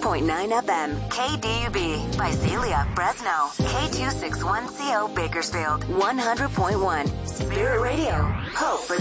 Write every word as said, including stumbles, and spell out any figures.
point nine F M, K D U B, Visalia, Fresno, K two sixty-one C O, Bakersfield, one hundred point one, Spirit Radio, hope for